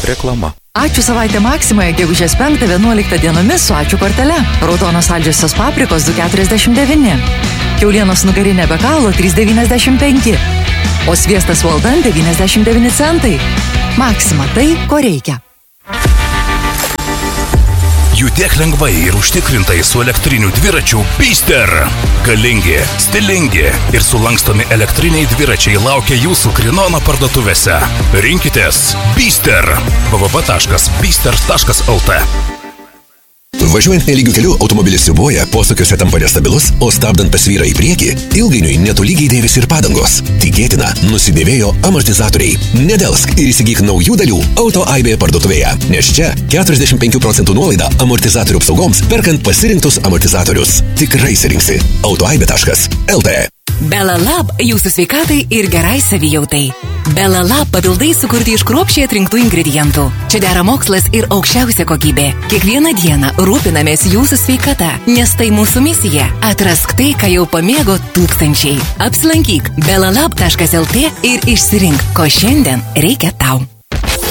Reklama. Ačiū savaitę Maksimoje, gegužės 5-11 dienomis su ačiū kortele. Raudonos saldžiosios paprikos 2,49. Kiaulienos nugarinė be kaulo 3,95. O sviestas Waldan 99 centai. Maksima tai, ko reikia. Judėk lengvai ir užtikrintai su elektriniu dviračiu Pister. Galingi, stilingi ir sulankstomi elektriniai dviračiai laukia jūsų Krinono parduotuvėse. Rinkitės Pister. www.pister.lt. Važiuojant nelygiu keliu, automobilis siūbuoja, posūkiuose tampa nestabilus, o stabdant pasvyra į priekį, ilgainiui netolygiai dėvisi ir padangos. Tikėtina, nusidėvėjo amortizatoriai. Nedelsk ir įsigyk naujų dalių Auto Aibė parduotuvėje, nes čia 45% nuolaida amortizatorių apsaugoms, perkant pasirinktus amortizatorius. Tikrai įsirinksi autoaibė.lt. Belalab jūsų sveikatai ir gerai savijautai. Belalab papildai sukurti iš kruopščiai atrinktų ingredientų. Čia dera mokslas ir aukščiausia kokybė. Kiekvieną dieną rūpinamės jūsų sveikata, nes tai mūsų misija. Atrask tai, ką jau pamėgo tūkstančiai. Apsilankyk belalab.lt ir išsirink, ko šiandien reikia tau.